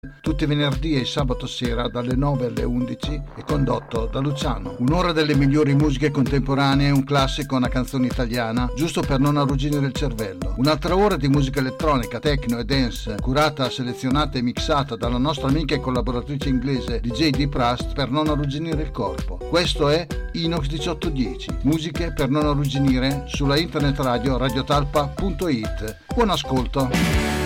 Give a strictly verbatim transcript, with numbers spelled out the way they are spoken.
tutti i venerdì e sabato sera dalle nove alle undici e condotto da Luciano. Un'ora delle migliori musiche contemporanee, un classico, una canzone italiana, giusto per non arrugginire il cervello. Un'altra ora di musica elettronica, techno e dance, curata, selezionata e mixata dalla nostra amica e collaboratrice inglese D J Deep Rust, per non arrugginire il corpo. Questo è Inox diciotto dieci, musiche per non arrugginire, sulla internet radio radiotalpa punto it. Buon ascolto.